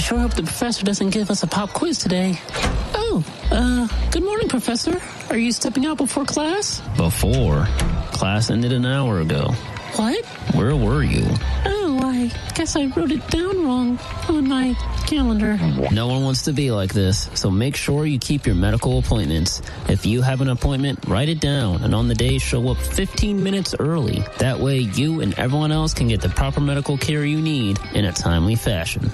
sure hope the professor doesn't give us a pop quiz today. Good morning, Professor. Are you stepping out before class? Before? Class ended an hour ago. What? Where were you? Oh, I guess I wrote it down wrong on my calendar. No one wants to be like this, so make sure you keep your medical appointments. If you have an appointment, write it down, and on the day, show up 15 minutes early. That way, you and everyone else can get the proper medical care you need in a timely fashion.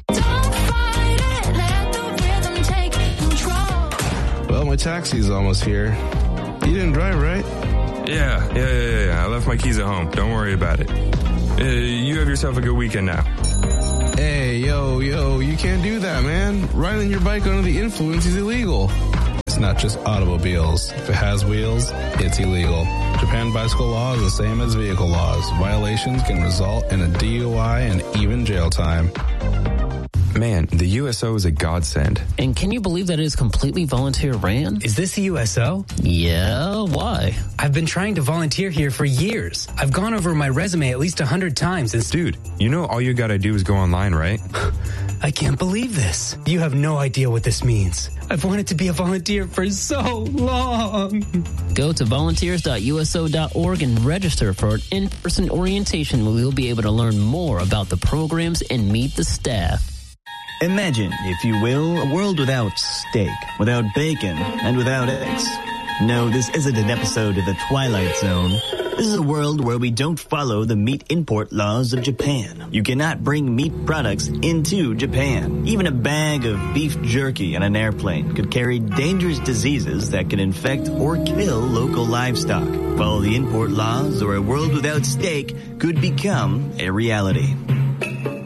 Well, my taxi's almost here. You didn't drive, right? Yeah. I left my keys at home. Don't worry about it. You have yourself a good weekend now. Hey, yo, you can't do that, man. Riding your bike under the influence is illegal. It's not just automobiles. If it has wheels, it's illegal. Japan bicycle law is the same as vehicle laws. Violations can result in a DUI and even jail time. Man, the USO is a godsend. And can you believe that it is completely volunteer ran? Is this the USO? Yeah, why? I've been trying to volunteer here for years. I've gone over my resume at least 100 times. Dude, you know all you gotta do is go online, right? I can't believe this. You have no idea what this means. I've wanted to be a volunteer for so long. Go to volunteers.uso.org and register for an in-person orientation where you'll be able to learn more about the programs and meet the staff. Imagine, if you will, a world without steak, without bacon, and without eggs. No, this isn't an episode of The Twilight Zone. This is a world where we don't follow the meat import laws of Japan. You cannot bring meat products into Japan. Even a bag of beef jerky on an airplane could carry dangerous diseases that could infect or kill local livestock. Follow the import laws or a world without steak could become a reality.